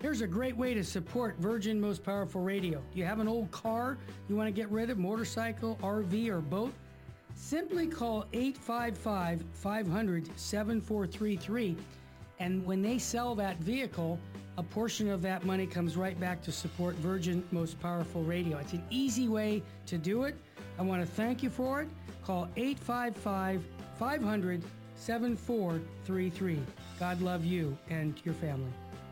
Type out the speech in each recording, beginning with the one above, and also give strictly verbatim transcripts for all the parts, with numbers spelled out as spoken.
Here's a great way to support Virgin Most Powerful Radio. Do you have an old car you want to get rid of, motorcycle, R V, or boat? Simply call eight five five, five hundred, seven four three three, and when they sell that vehicle, a portion of that money comes right back to support Virgin Most Powerful Radio. It's an easy way to do it. I want to thank you for it. Call eight five five, five hundred, seven four three three. God love you and your family.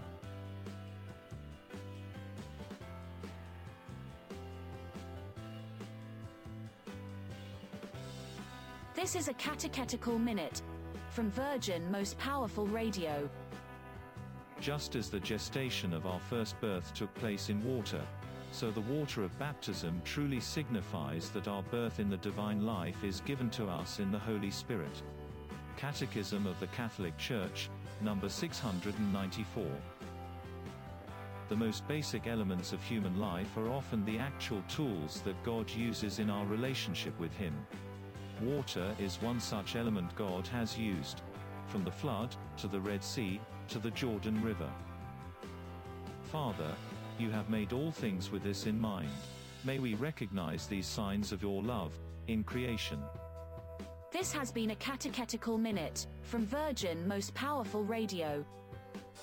This is a catechetical minute from Virgin Most Powerful Radio. Just as the gestation of our first birth took place in water, so the water of baptism truly signifies that our birth in the divine life is given to us in the Holy Spirit. Catechism of the Catholic Church, number six hundred ninety-four. The most basic elements of human life are often the actual tools that God uses in our relationship with Him. Water is one such element God has used, from the flood, to the Red Sea, to the Jordan River. Father, you have made all things with this in mind. May we recognize these signs of your love in creation. This has been a catechetical minute from Virgin Most Powerful Radio.